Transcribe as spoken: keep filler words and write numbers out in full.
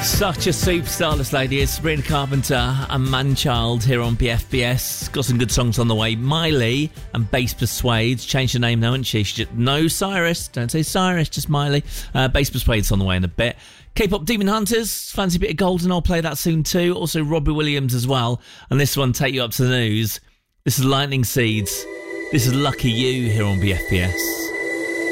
Such a superstar, this lady is. Sabrina Carpenter and Manchild here on B F B S. Got some good songs on the way. Miley and Bass Persuades. Changed her name now, hasn't she? she just, no, Cyrus. Don't say Cyrus, just Miley. Uh, Bass Persuades on the way in a bit. K-pop Demon Hunters. Fancy a bit of Golden. I'll play that soon too. Also Robbie Williams as well. And this one, Take You Up to the News. This is Lightning Seeds. This is Lucky You here on B F B S.